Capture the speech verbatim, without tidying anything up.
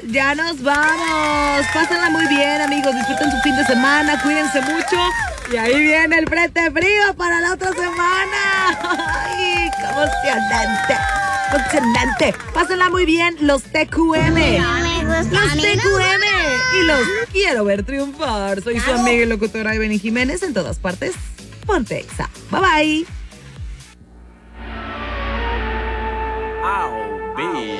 ya nos vamos. Pásenla muy bien, amigos. Disfruten su fin de semana, cuídense mucho. Y ahí viene el frente frío para la otra semana. ¡Ay, qué emocionante! Emocionante. Pásenla muy bien, los T Q M. Los T Q M. Y los quiero ver triunfar. Soy su amiga y locutora Ivany Jiménez. En todas partes, ponte Exa. Bye bye. I'll be